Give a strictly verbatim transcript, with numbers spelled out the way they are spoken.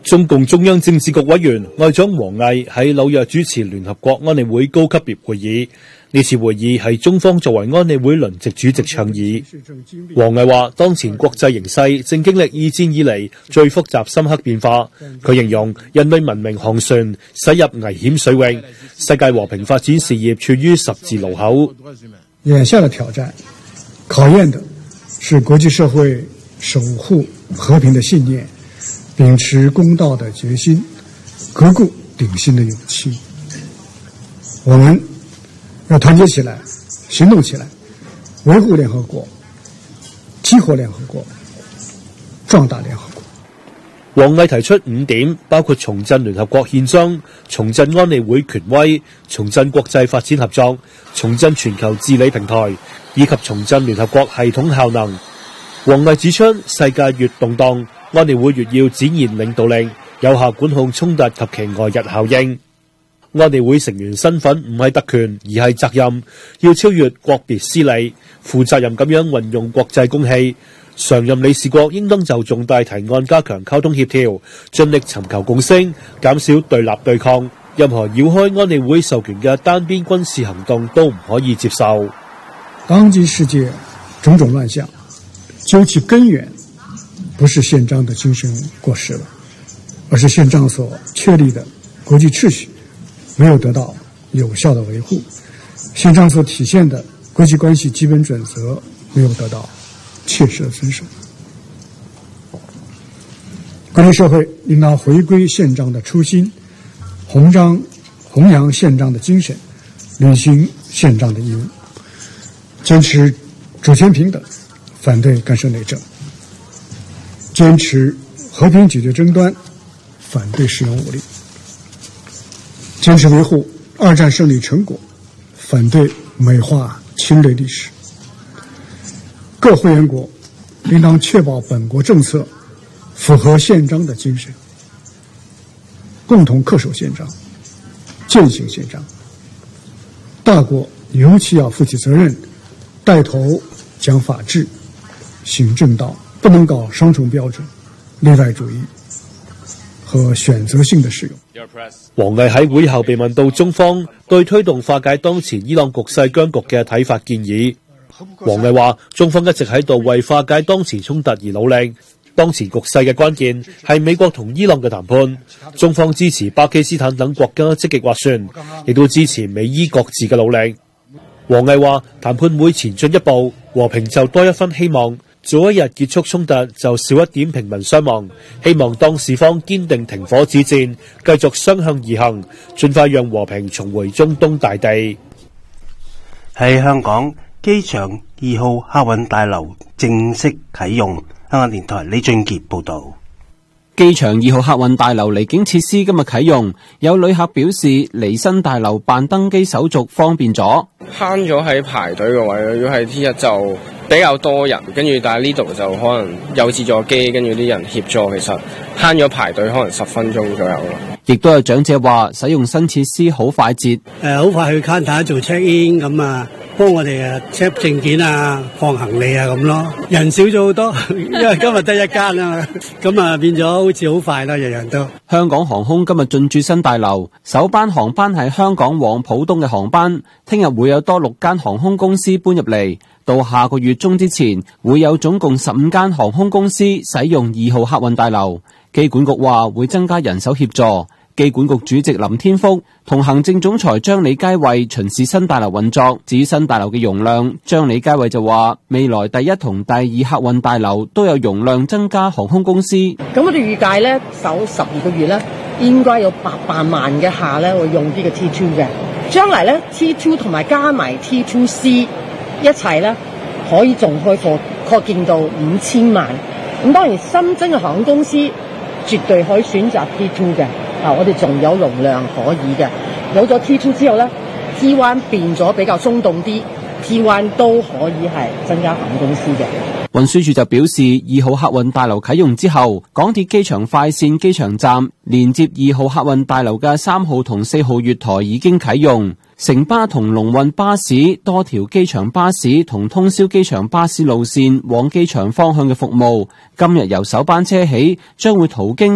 中共中央政治局委員外長王毅喺紐約主持聯合國安理會高級別會議。呢次會議係中方作為安理會輪值主席倡議。王毅話：當前國際形勢正經歷二戰以嚟最複雜深刻變化。佢形容人類文明航船駛入危險水域，世界和平發展事業處於十字路口。 眼下的挑戰，考驗的是國際社會守護和平的信念，秉持公道的決心，革故鼎新的勇氣。我們要團結起來，行動起來，維護聯合國，激活聯合國，壯大聯合國。 王毅提出五點，包括重振聯合國憲章、重振安理會權威、重振國際發展合作、重振全球治理平台，以及重振聯合國系統效能。王毅指出，世界越動盪，安理會越要展現領導力，有效管控衝突及其外溢效應。安理會成員身份唔係特權，而係責任，要超越國別私利，負責任咁樣運用國際公器。常任理事國應當就重大提案加強溝通協調，盡力尋求共識，減少對立對抗。任何繞開安理會授權嘅單邊軍事行動都唔可以接受。 當今世界種種亂象，究其根源，不是憲章的精神過時了，而是憲章所確立的國際秩序沒有得到有效的維護，憲章所體現的國際關係基本準則沒有得到切實的遵守。國際社會應當回歸憲章的初心，弘彰弘揚憲章的精神，履行憲章的義務，堅持主權平等，反對干涉內政，堅持和平解決爭端，反對使用武力，堅持維護二戰勝利成果，反對美化侵略歷史。各會員國應當確保本國政策符合憲章的精神，共同恪守憲章，踐行憲章。大國尤其要負起責任，帶頭講法治、行正道，不能搞雙重標準、例外主義和選擇性的使用。 王毅喺會後被問到中方對推動化解當前伊朗局勢僵局嘅睇法建議，王毅話：中方一直喺度為化解當前衝突而努力。當前局勢嘅關鍵係美國同伊朗嘅談判，中方支持巴基斯坦等國家積極斡旋，亦都支持美伊各自嘅努力。王毅話：談判每前進一步，和平就多一分希望。早一日結束衝突，就少一點平民傷亡。希望當事方堅定停火止戰，繼續雙向而行，盡快讓和平重回中東大地。 喺香港，機場二號客運大樓正式啟用。香港電台李俊傑報道。 機場二號客運大樓離境設施今日啟用，有旅客表示離新大樓辦登機手續方便咗， 慳咗喺排隊嘅位。如果係聽日就比較多人，跟住但係呢度就可能有自助機，跟住啲人協助，其實慳咗排隊可能十分鐘左右咯。 亦都有長者話使用新設施好快捷， 誒好快去 counter 做 check in 咁啊，幫我哋啊 check 證件啊、放行李啊咁咯。人少咗好多，因為今日得一間啊，咁啊變咗好似好快啦，人人都。 香港航空今日進駐新大樓，首班航班係香港往浦東嘅航班，聽日會有多六間航空公司搬入嚟。到下個月中之前，會有總共十五間航空公司使用二號客運大樓。機管局話會增加人手協助。機管局主席林天福同行政總裁張李佳慧巡視新大樓運作。至於新大樓嘅容量，張李佳慧就話未來第一同第二客運大樓都有容量增加航空公司。 咁我哋預計咧，首十二個月咧，應該有八百萬嘅客咧會用呢個 T 二 嘅。將來咧 T 二 同埋加埋 T 二 C 一齊咧，可以仲開貨擴建到五千萬。咁當然新增嘅航空公司絕對可以選擇 T 二 嘅。啊！我哋仲有容量可以嘅，有咗 T 二 之後咧 ，T 一 變咗比較鬆動啲 ，T 一 都可以係增加航空公司嘅。 運輸署就表示，二號客運大樓啟用之後，港鐵機場快線機場站連接二號客運大樓嘅三號同四號月台已經啟用。城巴同龍運巴士多條機場巴士同通宵機場巴士路線往機場方向嘅服務，今日由首班車起將會途經